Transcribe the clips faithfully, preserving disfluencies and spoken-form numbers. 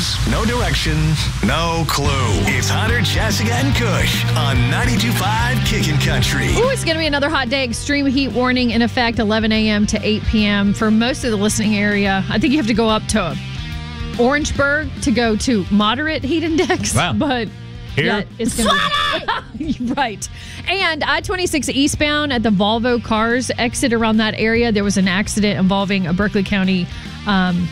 plans, no direction, no clue. It's Hunter, Jessica, and Kush on ninety-two point five Kickin' Country. Ooh, it's going to be another hot day. Extreme heat warning in effect eleven a.m. to eight p.m. for most of the listening area. I think you have to go up to Orangeburg to go to moderate heat index. Wow. But Here? yeah, it's going to be right. And I twenty-six eastbound at the Volvo Cars exit around that area, there was an accident involving a Berkeley County um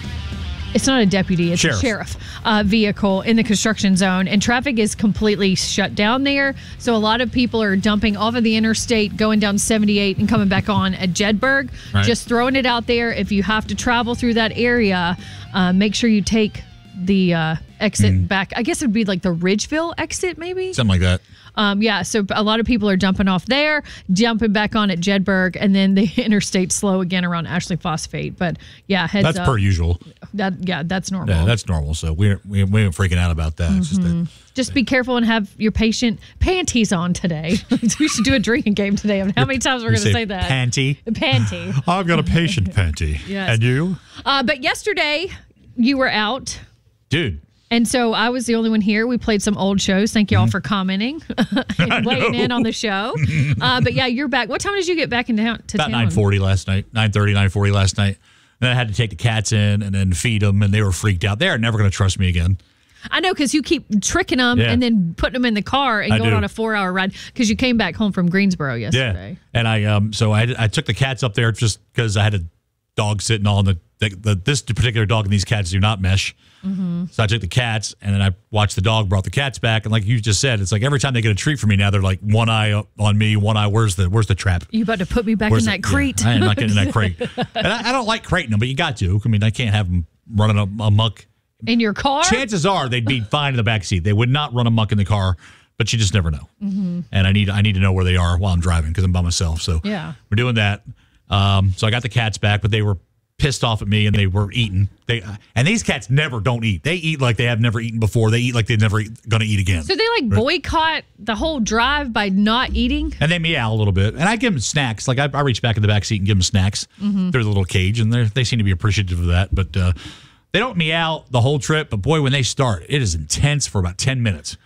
It's not a deputy, it's sheriff. a sheriff uh, vehicle in the construction zone, and traffic is completely shut down there. So a lot of people are dumping off of the interstate, going down seventy-eight and coming back on at Jedburgh. Right. Just throwing it out there. If you have to travel through that area, uh, make sure you take the uh, exit Mm. back. I guess it would be like the Ridgeville exit, maybe? Something like that. Um, yeah, so a lot of people are dumping off there, jumping back on at Jedburgh, and then the interstate slow again around Ashley Phosphate. But yeah, heads That's up. per usual. That yeah, that's normal. Yeah, that's normal. So we we we ain't freaking out about that. It's just that Just be careful and have your patient panties on today. We should do a drinking game today of how many times we're you going to say that. Panty. Panty. I've got a patient panty. Yes. And you? Uh, but yesterday, you were out. Dude. And so I was the only one here. We played some old shows. Thank you all for commenting and weighing in on the show. Uh, but yeah, you're back. What time did you get back in town? To About town? nine forty last night. nine thirty, nine forty last night. And then I had to take the cats in and then feed them, and they were freaked out. They're never going to trust me again. I know, because you keep tricking them Yeah. and then putting them in the car and I going do. on a four-hour ride because you came back home from Greensboro yesterday. Yeah. And I um so I I took the cats up there just because I had a dog sitting on the, the, the this particular dog and these cats do not mesh. Mm-hmm. So I took the cats and then I watched the dog, brought the cats back, and like you just said, it's like every time they get a treat from me now, they're like one eye on me, one eye. Where's the where's the trap? You about to put me back Where's in the- that crate. Yeah, I am not getting in that crate. And I, I don't like crating them, but you got to. I mean, I can't have them running a, amok. In your car? Chances are they'd be fine in the back seat. They would not run amok in the car, but you just never know. Mm-hmm. And I need I need to know where they are while I'm driving because I'm by myself. So Yeah. we're doing that. Um, so I got the cats back, but they were pissed off at me and they were eating. They and these cats never don't eat. They eat like they have never eaten before. They eat like they're never going to eat again. So they like boycott the whole drive by not eating? And they meow a little bit. And I give them snacks. Like I, I reach back in the back seat and give them snacks. Mm-hmm. There's a little cage, and they they seem to be appreciative of that. But uh, they don't meow the whole trip. But boy, when they start, it is intense for about ten minutes.